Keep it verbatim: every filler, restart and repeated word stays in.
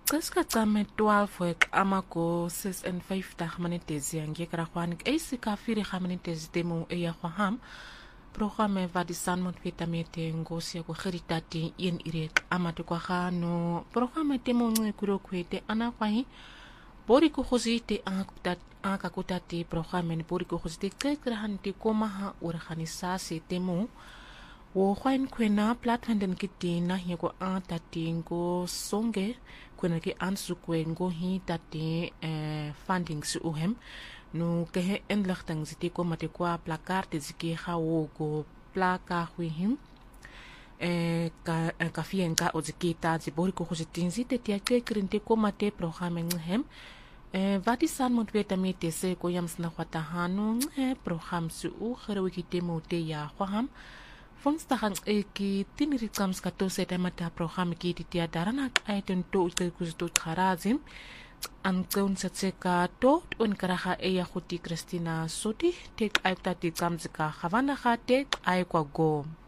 Qiska qame twelve wek amago six and five dag manetezi angekragwan eisi kafiri gamanetezi demo eya gwaham programme wat die sanmont vitamete ngosia go geritati yen irek amate kwa gano programme demo ngekuro kwete anakwahi bori ko khosite akutat akakutati programme ni bori ko khosite kekrahanti komaha organisasi demo wo khwain kwena platform kitina yego atatingo songe kwena ki ansukwengo hi tati eh funding su uhem no ke inligting ziti ko mate kwa plakarte ziki gawo go plaka hwihim eh ka ka fienka o zikita zibori ko khositin zite tia ke krinte ko mate programme nghem eh vati san mont vitamite se ko yamsna khwata hanu eh program su u kherewiki temo te ya khwaham Vonstagan eki tiniri kams kato seta mata program ki titia darana aiten to ke kusto kharazim an kaun satseka to on karaha eya khuti Christina soti tek aipta ti kams ka khavana khate ai kwa go